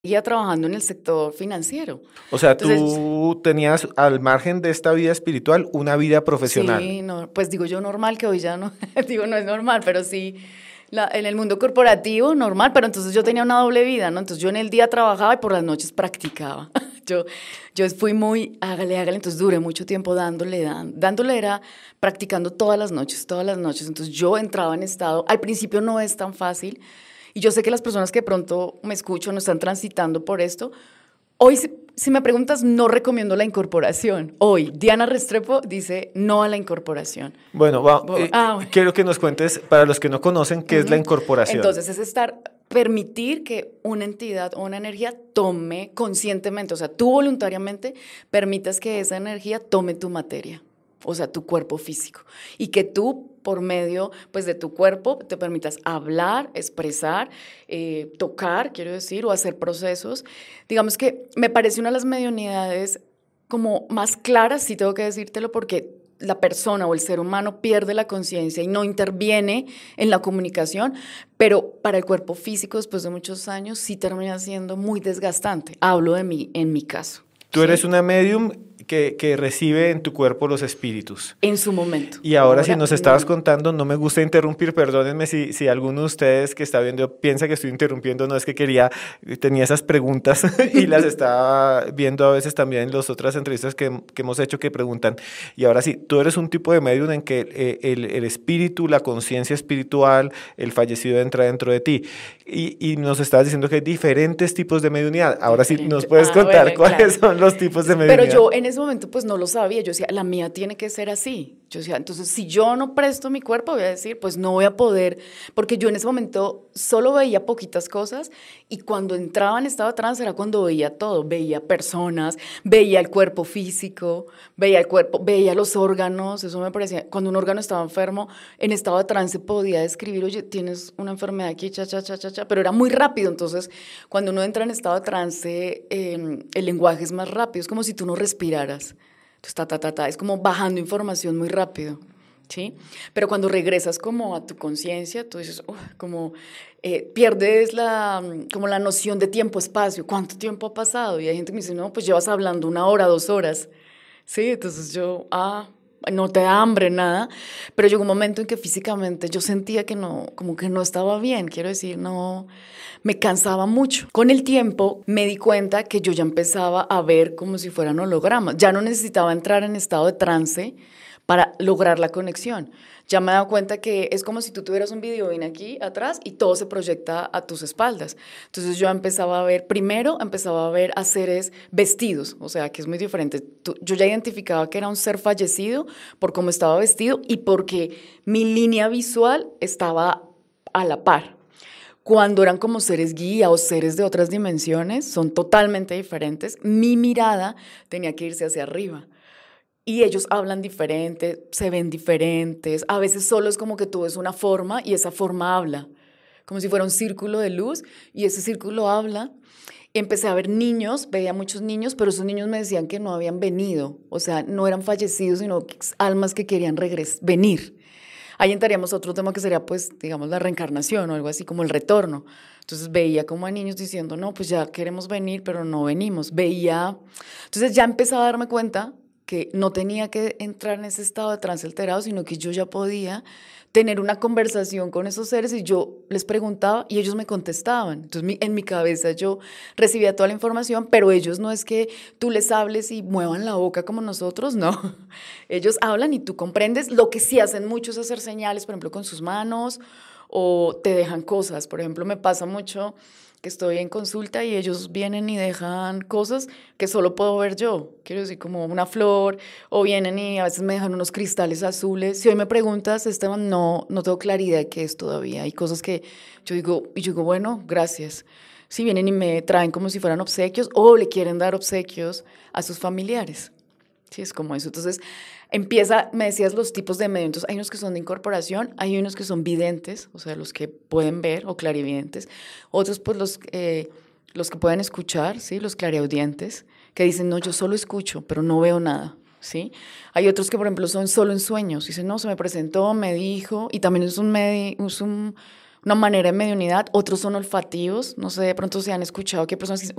seguía trabajando en el sector financiero. O sea, Entonces, tú tenías al margen de esta vida espiritual una vida profesional. sí, no, pues digo yo normal, que hoy ya no, digo no es normal, pero sí, en el mundo corporativo normal, pero entonces yo tenía una doble vida, ¿no? Entonces yo en el día trabajaba y por las noches practicaba. Yo, yo fui muy, hágale, hágale, entonces duré mucho tiempo dándole era practicando todas las noches, entonces yo entraba en estado, al principio no es tan fácil, y yo sé que las personas que de pronto me escuchan no están transitando por esto. Hoy, si me preguntas, no recomiendo la incorporación. Hoy, Diana Restrepo dice no a la incorporación. Bueno, Bueno. quiero que nos cuentes, para los que no conocen, qué es la incorporación. Entonces es permitir que una entidad o una energía tome conscientemente, o sea, tú voluntariamente permitas que esa energía tome tu materia, o sea, tu cuerpo físico, y que tú por medio pues de tu cuerpo te permitas hablar, expresar, tocar, quiero decir, o hacer procesos. Digamos que me parece una de las mediunidades como más claras, sí tengo que decírtelo, porque la persona o el ser humano pierde la conciencia y no interviene en la comunicación, pero para el cuerpo físico después de muchos años sí termina siendo muy desgastante. Hablo de mí, en mi caso. Tú ¿Sí? eres una medium que recibe en tu cuerpo los espíritus. En su momento. Y ahora si nos estabas No. contando, no me gusta interrumpir, perdónenme si alguno de ustedes que está viendo piensa que estoy interrumpiendo, no es que tenía esas preguntas y las estaba viendo a veces también en las otras entrevistas que hemos hecho que preguntan. Y ahora sí, tú eres un tipo de medium en que el espíritu, la conciencia espiritual, el fallecido entra dentro de ti. Y nos estabas diciendo que hay diferentes tipos de mediunidad. Ahora sí, ¿nos puedes contar cuáles son los tipos de mediunidad? Pero yo en ese momento pues no lo sabía, yo decía, la mía tiene que ser así. Yo decía, entonces si yo no presto mi cuerpo, voy a decir, pues no voy a poder, porque yo en ese momento solo veía poquitas cosas y cuando entraba en estado de trance era cuando veía todo, veía personas, veía el cuerpo físico, veía el cuerpo, veía los órganos, eso me parecía, cuando un órgano estaba enfermo, en estado de trance podía describir, oye, tienes una enfermedad aquí, cha, cha, cha, cha, cha, pero era muy rápido, entonces cuando uno entra en estado de trance, el lenguaje es más rápido, es como si tú no respiraras. Entonces, es como bajando información muy rápido, ¿sí? Pero cuando regresas como a tu conciencia, tú dices, como pierdes como la noción de tiempo-espacio. ¿Cuánto tiempo ha pasado? Y hay gente que me dice, no, pues llevas hablando 1 hora, 2 horas, ¿sí? Entonces yo, no te da hambre, nada, pero llegó un momento en que físicamente yo sentía que no, como que no estaba bien, quiero decir, no, me cansaba mucho. Con el tiempo me di cuenta que yo ya empezaba a ver como si fueran hologramas, ya no necesitaba entrar en estado de trance para lograr la conexión. Ya me he dado cuenta que es como si tú tuvieras un videoín aquí atrás y todo se proyecta a tus espaldas. Entonces yo primero empezaba a ver a seres vestidos, o sea, que es muy diferente. Yo ya identificaba que era un ser fallecido por cómo estaba vestido y porque mi línea visual estaba a la par. Cuando eran como seres guía o seres de otras dimensiones, son totalmente diferentes, mi mirada tenía que irse hacia arriba. Y ellos hablan diferente, se ven diferentes, a veces solo es como que tú ves una forma y esa forma habla, como si fuera un círculo de luz y ese círculo habla. Empecé a ver niños, veía muchos niños, pero esos niños me decían que no habían venido, o sea, no eran fallecidos, sino almas que querían venir. Ahí entraríamos a otro tema que sería, pues, digamos, la reencarnación o algo así como el retorno. Entonces veía como a niños diciendo, no, pues ya queremos venir, pero no venimos. Entonces ya empezaba a darme cuenta que no tenía que entrar en ese estado de trance alterado, sino que yo ya podía tener una conversación con esos seres y yo les preguntaba y ellos me contestaban. Entonces en mi cabeza yo recibía toda la información, pero ellos no es que tú les hables y muevan la boca como nosotros, no. Ellos hablan y tú comprendes. Lo que sí hacen mucho es hacer señales, por ejemplo, con sus manos o te dejan cosas. Por ejemplo, me pasa mucho que estoy en consulta y ellos vienen y dejan cosas que solo puedo ver yo, quiero decir, como una flor, o vienen y a veces me dejan unos cristales azules. Si hoy me preguntas, Esteban, no tengo claridad de qué es todavía. Hay cosas que yo digo, bueno, gracias. Si vienen y me traen como si fueran obsequios o le quieren dar obsequios a sus familiares. Sí, es como eso. Entonces, me decías los tipos de medios. Entonces, hay unos que son de incorporación, hay unos que son videntes, o sea, los que pueden ver o clarividentes. Otros, pues, los que pueden escuchar, ¿sí? Los clariaudientes, que dicen, no, yo solo escucho, pero no veo nada, ¿sí? Hay otros que, por ejemplo, son solo en sueños. Dicen, no, se me presentó, me dijo, y también es un una manera de mediunidad, otros son olfativos, no sé, de pronto se han escuchado que hay personas que dicen,